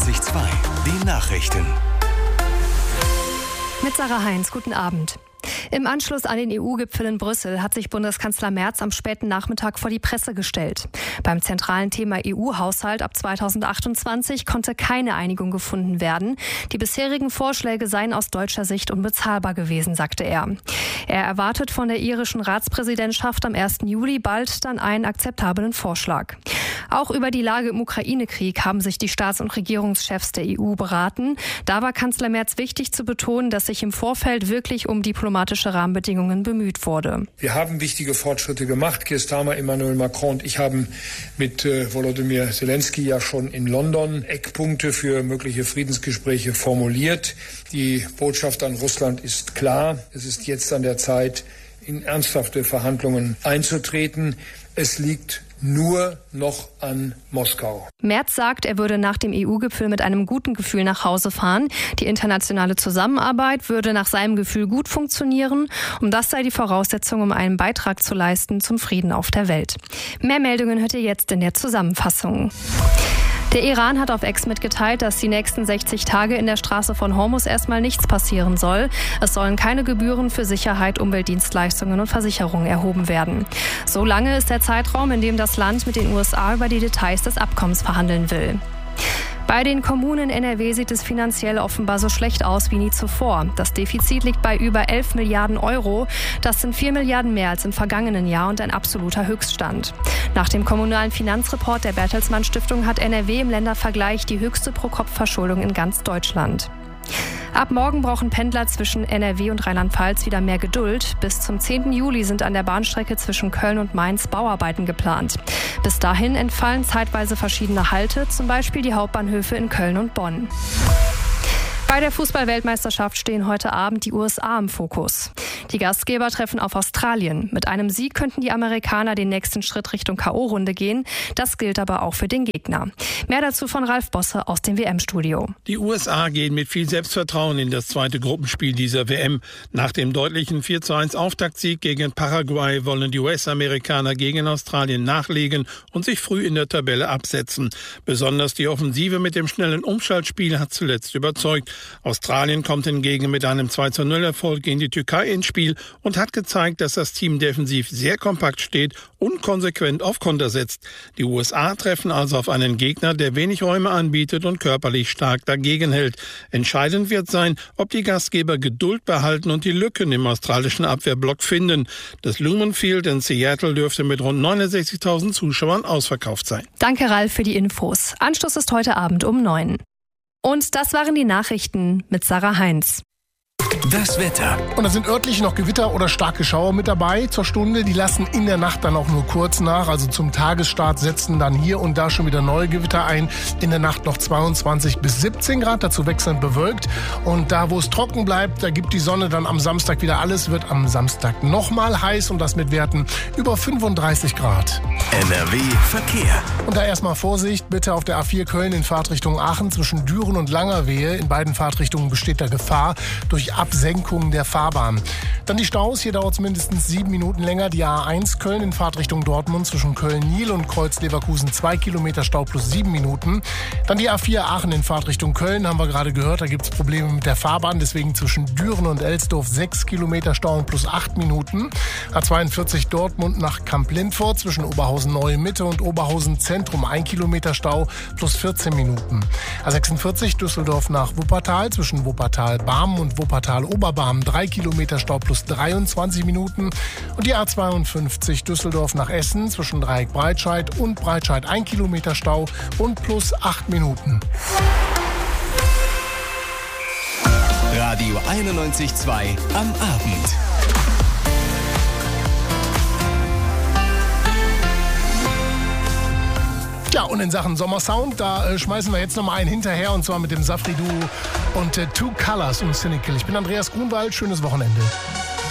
91.2, die Nachrichten. Mit Sarah Heinz, guten Abend. Im Anschluss an den EU-Gipfel in Brüssel hat sich Bundeskanzler Merz am späten Nachmittag vor die Presse gestellt. Beim zentralen Thema EU-Haushalt ab 2028 konnte keine Einigung gefunden werden. Die bisherigen Vorschläge seien aus deutscher Sicht unbezahlbar gewesen, sagte er. Er erwartet von der irischen Ratspräsidentschaft am 1. Juli bald dann einen akzeptablen Vorschlag. Auch über die Lage im Ukraine-Krieg haben sich die Staats- und Regierungschefs der EU beraten. Da war Kanzler Merz wichtig zu betonen, dass sich im Vorfeld wirklich um diplomatische Rahmenbedingungen bemüht wurde. Wir haben wichtige Fortschritte gemacht. Keir Starmer, Emmanuel Macron und ich haben mit Volodymyr Zelensky ja schon in London Eckpunkte für mögliche Friedensgespräche formuliert. Die Botschaft an Russland ist klar. Es ist jetzt an der Zeit, in ernsthafte Verhandlungen einzutreten. Es liegt nur noch an Moskau. Merz sagt, er würde nach dem EU-Gipfel mit einem guten Gefühl nach Hause fahren. Die internationale Zusammenarbeit würde nach seinem Gefühl gut funktionieren. Und das sei die Voraussetzung, um einen Beitrag zu leisten zum Frieden auf der Welt. Mehr Meldungen hört ihr jetzt in der Zusammenfassung. Der Iran hat auf X mitgeteilt, dass die nächsten 60 Tage in der Straße von Hormuz erstmal nichts passieren soll. Es sollen keine Gebühren für Sicherheit, Umweltdienstleistungen und Versicherungen erhoben werden. So lange ist der Zeitraum, in dem das Land mit den USA über die Details des Abkommens verhandeln will. Bei den Kommunen in NRW sieht es finanziell offenbar so schlecht aus wie nie zuvor. Das Defizit liegt bei über 11 Milliarden Euro. Das sind 4 Milliarden mehr als im vergangenen Jahr und ein absoluter Höchststand. Nach dem kommunalen Finanzreport der Bertelsmann Stiftung hat NRW im Ländervergleich die höchste Pro-Kopf-Verschuldung in ganz Deutschland. Ab morgen brauchen Pendler zwischen NRW und Rheinland-Pfalz wieder mehr Geduld. Bis zum 10. Juli sind an der Bahnstrecke zwischen Köln und Mainz Bauarbeiten geplant. Bis dahin entfallen zeitweise verschiedene Halte, zum Beispiel die Hauptbahnhöfe in Köln und Bonn. Bei der Fußball-Weltmeisterschaft stehen heute Abend die USA im Fokus. Die Gastgeber treffen auf Australien. Mit einem Sieg könnten die Amerikaner den nächsten Schritt Richtung K.O.-Runde gehen. Das gilt aber auch für den Gegner. Mehr dazu von Ralf Bosse aus dem WM-Studio. Die USA gehen mit viel Selbstvertrauen in das zweite Gruppenspiel dieser WM. Nach dem deutlichen 4:1 Auftaktsieg gegen Paraguay wollen die US-Amerikaner gegen Australien nachlegen und sich früh in der Tabelle absetzen. Besonders die Offensive mit dem schnellen Umschaltspiel hat zuletzt überzeugt. Australien kommt hingegen mit einem 2:0-Erfolg gegen die Türkei ins Spiel und hat gezeigt, dass das Team defensiv sehr kompakt steht und konsequent auf Konter setzt. Die USA treffen also auf einen Gegner, der wenig Räume anbietet und körperlich stark dagegen hält. Entscheidend wird sein, ob die Gastgeber Geduld behalten und die Lücken im australischen Abwehrblock finden. Das Lumen Field in Seattle dürfte mit rund 69.000 Zuschauern ausverkauft sein. Danke, Ralf, für die Infos. Anschluss ist heute Abend um 9. Und das waren die Nachrichten mit Sarah Heinz. Das Wetter. Und da sind örtlich noch Gewitter oder starke Schauer mit dabei zur Stunde. Die lassen in der Nacht dann auch nur kurz nach. Also zum Tagesstart setzen dann hier und da schon wieder neue Gewitter ein. In der Nacht noch 22 bis 17 Grad, dazu wechselnd bewölkt. Und da, wo es trocken bleibt, da gibt die Sonne dann am Samstag wieder alles. Wird am Samstag nochmal heiß und das mit Werten über 35 Grad. NRW Verkehr. Und da erstmal Vorsicht, bitte auf der A4 Köln in Fahrtrichtung Aachen zwischen Düren und Langerwehe. In beiden Fahrtrichtungen besteht da Gefahr durch Absenkung der Fahrbahn. Dann die Staus, hier dauert es mindestens 7 Minuten länger. Die A1 Köln in Fahrtrichtung Dortmund zwischen Köln-Niel und Kreuz-Leverkusen 2 Kilometer Stau plus 7 Minuten. Dann die A4 Aachen in Fahrtrichtung Köln, haben wir gerade gehört, da gibt es Probleme mit der Fahrbahn. Deswegen zwischen Düren und Elsdorf 6 Kilometer Stau und plus 8 Minuten. A42 Dortmund nach Kamp-Lindfort zwischen Oberhausen-Neue Mitte und Oberhausen-Zentrum 1 Kilometer Stau plus 14 Minuten. A46 Düsseldorf nach Wuppertal zwischen Wuppertal-Barmen und Wuppertal-Oberbarmen 3 Kilometer Stau plus 23 Minuten. Und die A52 Düsseldorf nach Essen zwischen Dreieck-Breitscheid und Breitscheid 1 Kilometer Stau und plus 8 Minuten. Radio 91.2 am Abend. Ja, und in Sachen Sommersound, da schmeißen wir jetzt nochmal einen hinterher, und zwar mit dem Safri Duo und Two Colors und Cynical. Ich bin Andreas Grunwald, schönes Wochenende.